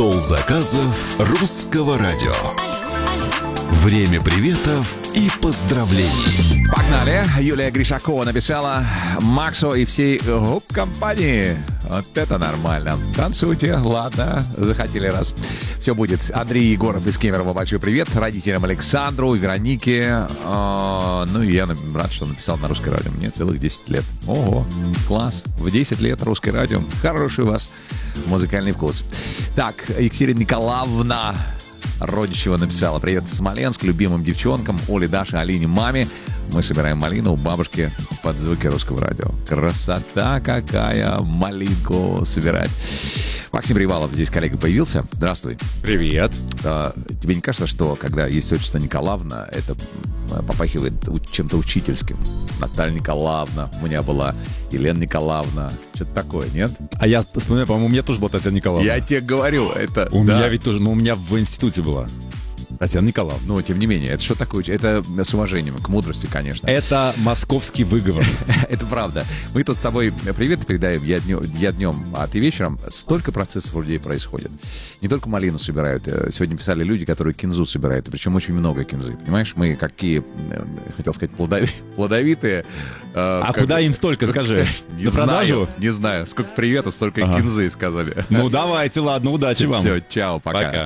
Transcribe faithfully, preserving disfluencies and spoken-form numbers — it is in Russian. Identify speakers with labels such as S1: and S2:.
S1: Стол заказов русского радио. Время приветов и поздравлений.
S2: Погнали. Юлия Гришакова написала: Максу и всей гоп-компании. Вот это нормально. Танцуйте, ладно, захотели раз. Все будет. Андрей Егоров из Кемерово, большой привет. Родителям Александру, Веронике. А, ну и я рад, что написал на русское радио. Мне целых десять лет. Ого, класс. В десять лет русское радио. Хороший у вас музыкальный вкус. Так, Екатерина Николаевна Родичева написала: привет в Смоленск, любимым девчонкам, Оле, Даше, Алине, маме. Мы собираем малину у бабушки под звуки русского радио. Красота какая, малинку собирать. Максим Привалов здесь, коллега, появился. Здравствуй.
S3: Привет.
S2: А, тебе не кажется, что когда есть отчество Николаевна, это попахивает чем-то учительским? Наталья Николаевна, у меня была Елена Николаевна. Что-то такое, нет?
S3: А я вспоминаю, по-моему, у меня тоже была Татьяна Николаевна.
S2: Я тебе говорю, это...
S3: У
S2: да.
S3: меня ведь тоже, ну, у меня в институте была Татьяна Николаевна.
S2: Но, тем не менее, это что такое? Это с уважением к мудрости, конечно.
S3: Это московский выговор.
S2: Это правда. Мы тут с тобой привет передаем, я днем, я днем, а ты вечером. Столько процессов у людей происходит. Не только малину собирают. Сегодня писали люди, которые кинзу собирают. Причем очень много кинзы. Понимаешь, мы какие, хотел сказать, плодови, плодовитые.
S3: А
S2: как...
S3: куда им столько, скажи?
S2: Не
S3: На
S2: знаю,
S3: продажу?
S2: не знаю. Сколько приветов, столько ага. кинзы, сказали.
S3: Ну, давайте, ладно, удачи вам.
S2: Все, чао, пока.
S3: Пока.